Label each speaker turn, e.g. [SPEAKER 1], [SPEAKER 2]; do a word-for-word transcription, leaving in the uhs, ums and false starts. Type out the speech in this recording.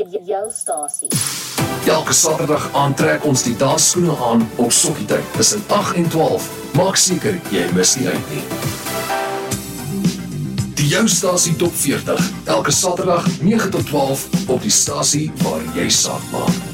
[SPEAKER 1] Jou stasie.
[SPEAKER 2] Elke Saterdag aantrek ons die dansskoene aan op Sokkietyd tussen agt en twaalf. Maak seker jy mis nie uit nie. Die Jou Stasie Top veertig, elke Saterdag nege tot twaalf op die stasie waar jy saak maak.